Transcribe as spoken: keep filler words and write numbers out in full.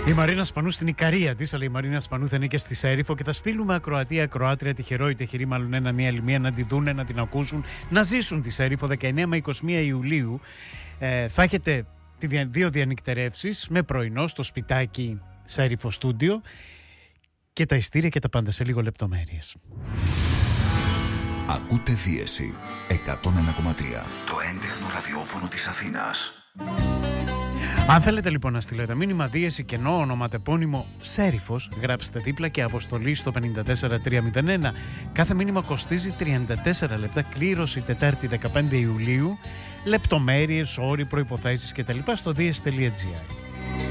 Η Μαρίνα Σπανού στην Ικαρία της, αλλά η Μαρίνα Σπανού θα είναι και στη Σέριφο και θα στείλουμε ακροατή, ακροάτρια, τυχερό ή τυχερή, μάλλον ένα μία άλλη μία, να τη δούνε, να την ακούσουν, να ζήσουν τη Σέριφο δεκαεννέα με είκοσι μία Ιουλίου. Ε, θα έχετε δύο διανυκτερεύσεις με πρωινό στο σπιτάκι Σέριφο Στούντιο και τα ειστήρια και τα πάντα σε λίγο λεπτομέρειες. Ακούτε Δίεση εκατόν ένα κόμμα τρία, το έντεχνο ραδιόφωνο της Αθήνας. Αν θέλετε λοιπόν να στείλετε μήνυμα δίεση, κενό, ονοματεπώνυμο Σέριφος, γράψτε δίπλα και αποστολή στο πέντε τέσσερα τρία μηδέν ένα. Κάθε μήνυμα κοστίζει τριάντα τέσσερα λεπτά, κλήρωση Τετάρτη δεκαπέντε Ιουλίου. Λεπτομέρειες, όροι, προϋποθέσεις κτλ. στο διες τελεία τζι άρ.